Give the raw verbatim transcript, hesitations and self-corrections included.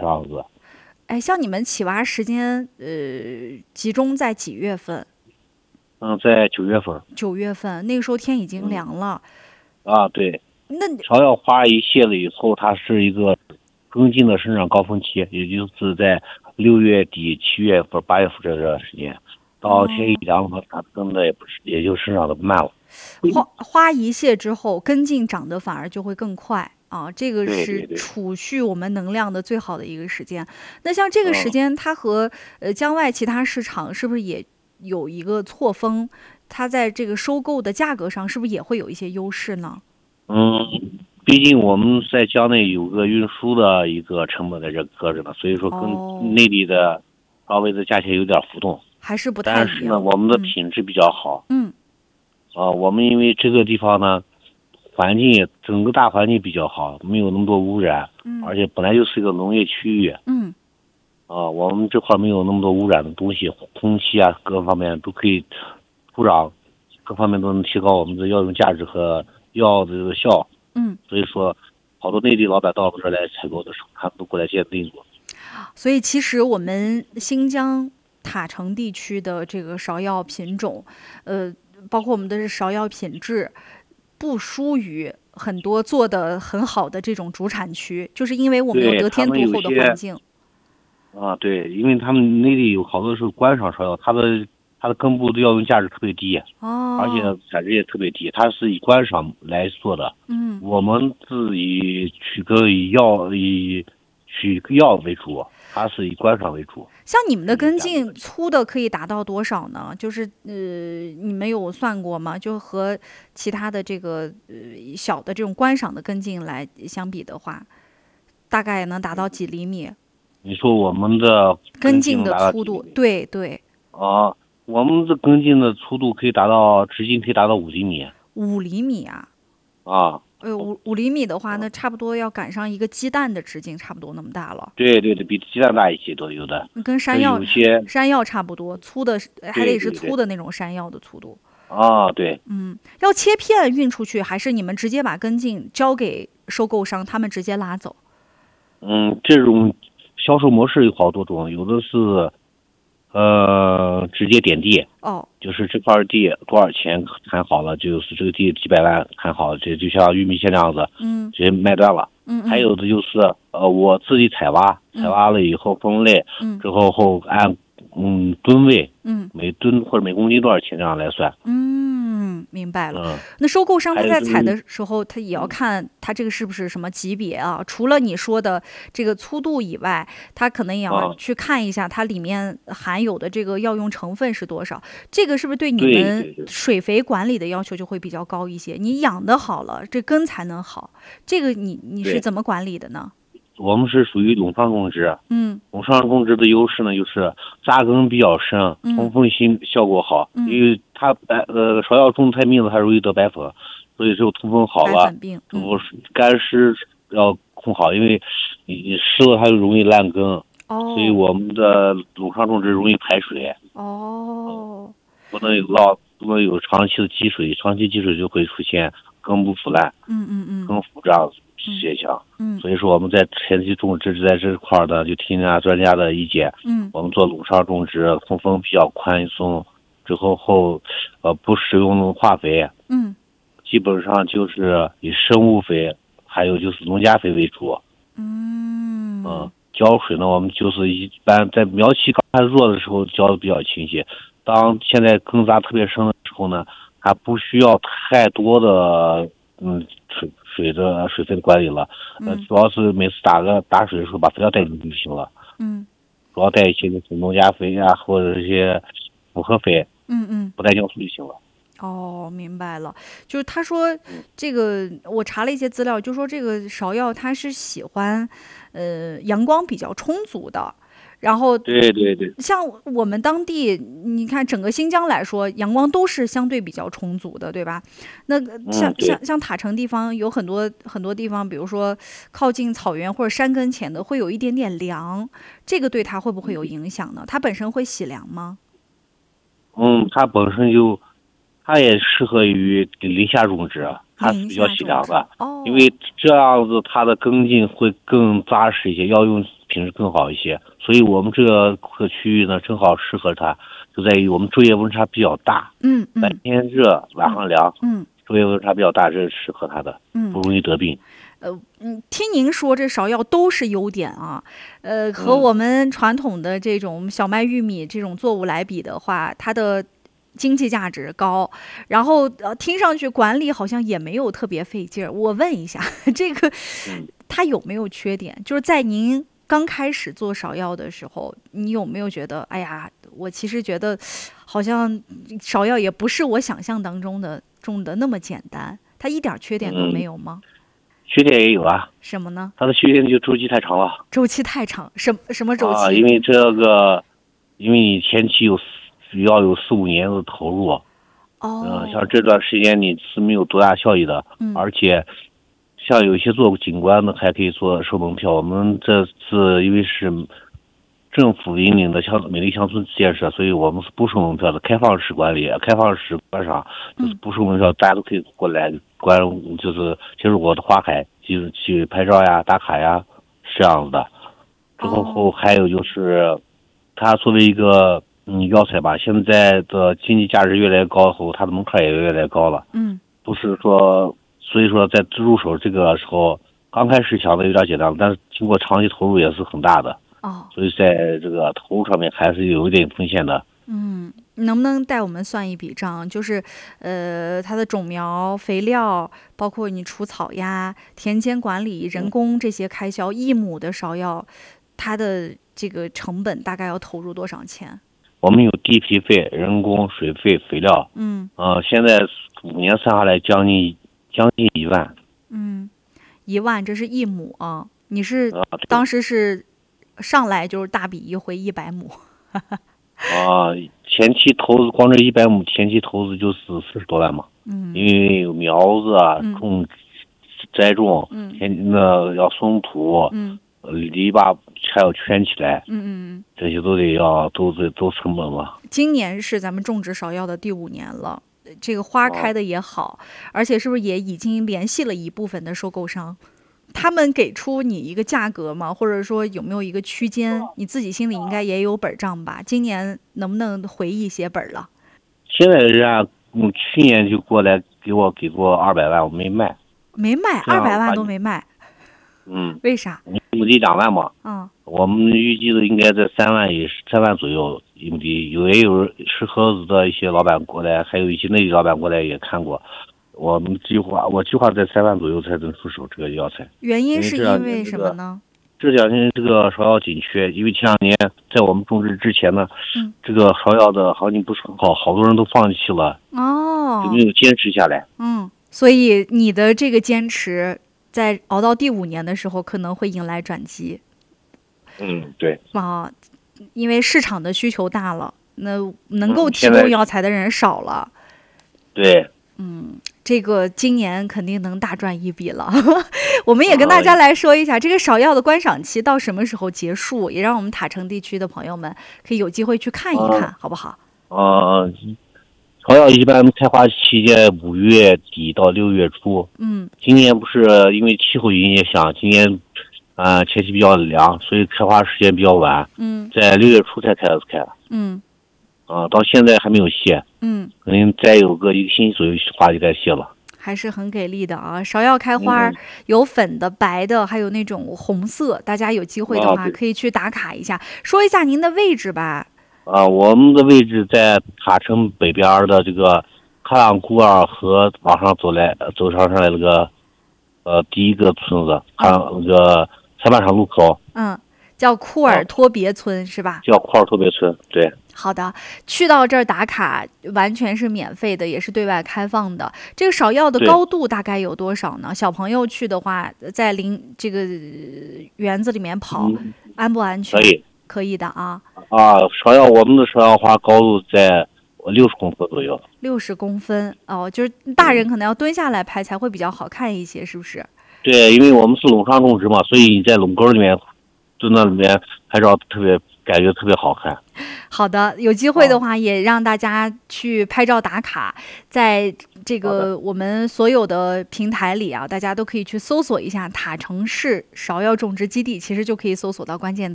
这样子。 哎，像你们起娃时间，呃，集中在几月份？ 嗯，在九月份。 九月份，那个时候天已经嗯。 凉了。 啊，对。 那芍药花一谢了以后，它是一个根茎的生长高峰期，也就是在六月底、七月份、八月份这段时间。到天一凉了，它根的也不是，也就生长的慢了。 花花一谢之后，根茎长得反而就会更快啊，这个是对对对。 储蓄我们能量的最好的一个时间。那像这个时嗯。 间，它和呃江外其他市场是不是也有一个错峰？它在这个收购的价格上，是不是也会有一些优势呢？ 嗯，毕竟我们在江内有个运输的一个成本在这搁着呢，所以说跟哦， 内地的稍微的价钱有点浮动， 还是不太但是呢， 一样。 我们的嗯品质比较好。 嗯啊，我们因为这个地方呢，环境也整个大环境比较好，没有那么多污染， 嗯而且本来就是一个农业区域。 嗯啊，我们这块没有那么多污染的东西，空气啊各方面都可以，土壤各方面都能提高我们的药用价值和药的这个效。 嗯， 所以说，好多内地老板到我们这儿来采购的时候，他们都过来见内做。 所以其实我们新疆塔城地区的这个芍药品种，呃，包括我们的芍药品质，不输于很多做的很好的这种主产区，就是因为我们有对， 得他们有天独厚的环些境。 啊，对，因为他们内地有好多是观赏芍药，它的它的根部的药用价值特别低，而且哦， 产值也特别低，它是以观赏来做的。 嗯， 我们是以取根以药以取药为主，它是以观赏为主。 像你们的根这个价格茎粗的可以达到多少呢？就是呃，你们有算过吗？就和其他的这个呃小的这种观赏的根茎来相比的话，大概能达到几厘米？ 你说我们的根茎根茎能达到的粗度， 几厘米？ 对对， 啊，我们的根茎的粗度可以达到直径可以达到五厘米五厘米啊。 啊。 呃，五五厘米的话，那嗯， 差不多要赶上一个鸡蛋的直径，差不多那么大了。 对对对，比鸡蛋大一些都有的。 那跟所以山药有些山药差不多，粗的还得是对对对。 粗的那种山药的粗度。 啊，对。 嗯，要切片运出去，还是你们直接把根茎交给收购商，他们直接拉走？ 嗯，这种销售模式有好多种，有的是呃直接点地， 哦， 就是这块地多少钱谈好了，就是这个地几百万谈好了，这就像玉米线这样子， 嗯直接卖断了。 嗯嗯， 还有的就是呃我自己采挖，采挖了以后分类， 嗯之后后按嗯吨位， 嗯每吨或者每公斤多少钱这样来算。 嗯，明白了。 嗯， 那收购商他还有就是在采的时候，他也要看他这个是不是什么级别啊？除了你说的这个粗度以外，他可能也要啊， 去看一下它里面含有的这个药用成分是多少。这个是不是对你对们对对。 水肥管理的要求就会比较高一些？你养的好了，这根才能好。这个你你是对， 怎么管理的呢？ 我们是属于垄上种植， 嗯垄上种植的优势呢，就是扎根比较深， 嗯通风性效果好， 嗯， 因为它白呃芍药种太密了，它容易得白粉，所以只有通风好了， 白粉病。嗯， 之后干湿要控好，因为你你湿了它就容易烂根，所以哦我们的垄上种植容易排水， 哦， 不能有老不能有长期的积水，长期积水就会出现根部腐烂、 嗯嗯嗯根腐这样子现象。 嗯所以说我们在前期种植在这块儿的就听人家专家的意见， 嗯我们做垄上种植，通风比较宽松，之后后呃不使用化肥， 嗯基本上就是以生物肥还有就是农家肥为主。 嗯嗯，浇水呢，我们就是一般在苗期刚开始弱的时候浇的比较勤些，当现在根扎特别深的时候呢，还不需要太多的嗯水水的水分的管理了，呃， 嗯主要是每次打个打水的时候把肥料带进去就行了， 嗯主要带一些就是农家肥呀、或者一些复合肥， 嗯嗯。 不带酵素就行了。 哦，明白了。就是他说这个，我查了一些资料，就说这个芍药它是喜欢，呃，阳光比较充足的。然后对对对。 像我们当地，你看整个新疆来说，阳光都是相对比较充足的，对吧？那个像嗯，对。 像像塔城地方有很多很多地方，比如说靠近草原或者山跟前的，会有一点点凉，这个对它会不会有影响呢？它本身会喜凉吗？ 嗯，它本身就，它也适合于林下种植，它是林比较下种植喜凉的， 哦， 因为这样子它的根茎会更扎实一些，药用品质更好一些。所以我们这个个区域呢，正好适合它，就在于我们昼夜温差比较大， 嗯嗯， 白天热，晚上凉， 嗯， 昼夜温差比较大，这是适合它的， 嗯， 不容易得病。 呃，嗯，听您说这芍药都是优点啊，呃，和我们传统的这种小麦、玉米这种作物来比的话，它的经济价值高，然后呃，听上去管理好像也没有特别费劲儿。我问一下，这个它有没有缺点？就是在您刚开始做芍药的时候，你有没有觉得，哎呀，我其实觉得好像芍药也不是我想象当中的种的那么简单，它一点缺点都没有吗？ 嗯，缺点也有啊。 什么呢？ 它的缺点就周期太长了。 周期太长，什什么周期？ 啊，因为这个，因为你前期有要有四五年的投入。 哦。 嗯，像这段时间你是没有多大效益的， 嗯、 而且像有些做景观的还可以做收门票。我们这次因为是政府引领的乡美丽乡村建设，所以我们是不收门票的，开放式管理，开放式观赏，就是不收门票，大家都可以过来观，就是接触我的花海，去去拍照呀、打卡呀，是这样子的。之后后还有就是，它作为一个嗯药材吧，现在的经济价值越来越高后，它的门槛也越来越高了。 嗯， 不是说，所以说在入手这个时候，刚开始想的有点简单，但是经过长期投入也是很大的。 哦， 所以在这个投入上面还是有一点风险的。 嗯，能不能带我们算一笔账？就是，呃，它的种苗、肥料，包括你除草呀、田间管理、人工这些开销，一亩的芍药，它的这个成本大概要投入多少钱？ 我们有地皮费、人工、水费、肥料。 嗯。 呃，现在五年算下来将近将近一万。 嗯，一万，这是一亩啊？你是当时是上来就是大笔一挥一百亩？ 啊，前期投资光这一百亩前期投资就是四十多万嘛。 嗯， 因为有苗子啊， 嗯、 种栽种， 嗯， 那要松土， 嗯， 篱笆还要圈起来， 嗯嗯嗯， 这些都得要都得都成本嘛。 今年是咱们种植芍药的第五年了，这个花开的也好，哦、而且是不是也已经联系了一部分的收购商？他们给出你一个价格吗？或者说有没有一个区间？你自己心里应该也有本账吧？今年能不能回一些本了？ 现在人家嗯去年就过来给我给过二百万，我没卖。 没卖，二百万都没卖。 嗯， 为啥？ 一亩地两万嘛。 嗯， 我们预计的应该在三万以三万左右一亩地，有也有吃盒子的一些老板过来，还有一些内地老板过来也看过。我们计划，我计划在三万左右才能出手这个药材。 原因是因为什么呢？ 这两年这个芍药紧缺，因为前两年在我们种植之前呢， 嗯， 这个芍药的行情不是很好，好多人都放弃了， 哦， 就没有坚持下来。 嗯，所以你的这个坚持，在熬到第五年的时候，可能会迎来转机。 嗯，对。 啊，因为市场的需求大了，那能够提供药材的人少了。 对。 嗯，这个今年肯定能大赚一笔了。我们也跟大家来说一下，这个芍药的观赏期到什么时候结束，也让我们塔城地区的朋友们可以有机会去看一看，啊、好不好？ 啊，芍药一般开花期间五月底到六月初。 嗯， 今年不是因为气候影响，今年啊、呃、天气比较凉，所以开花时间比较晚。 嗯， 在六月初才开始开。 嗯。 啊，到现在还没有谢， 嗯， 可能再有个一个星期左右花就该谢了， 还是很给力的啊！芍药开花、嗯、有粉的、白的，还有那种红色，大家有机会的话、啊、可以去打卡一下。说一下您的位置吧。 啊，我们的位置在塔城北边的这个喀朗古尔河往上走来，走上上来那个呃第一个村子，看那个裁判场路口。 嗯。叫库尔托别村、啊、是吧？ 叫库尔托别村，对。 好的，去到这儿打卡完全是免费的，也是对外开放的。这个芍药的高度大概有多少呢？小朋友去的话，在林这个园子里面跑，嗯、安不安全？ 可以， 可以的啊。 啊，芍药我们的芍药花高度在六十公分左右。六十公分哦，就是大人可能要蹲下来拍才会比较好看一些，是不是？ 对，因为我们是垄上种植嘛，所以你在垄沟里面。就那里面拍照特别感觉特别好看。 好的，有机会的话也让大家去拍照打卡，在这个我们所有的平台里啊，大家都可以去搜索一下塔城市芍药种植基地，其实就可以搜索到关键